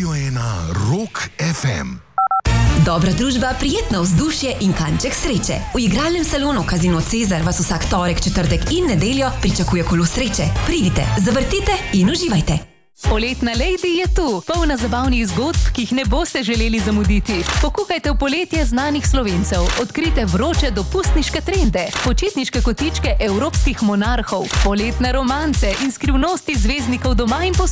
Radio 1 Rock FM. Dobra družba, prijetno vzdušje in kanček sreče. V igralnem salonu Casino Cezar vas vsak torek, četrtek in nedeljo pričakuje kolo sreče. Pridite, zavrtite in uživajte. Poletna Lady je tu, polna zabavnih zgodb, ki jih ne boste želeli zamuditi. Pokukajte v poletje znanih Slovencev, odkrite vroče dopustniške trende, počitniške kotičke evropskih monarhov, poletne romance in skrivnosti zvezdnikov doma in po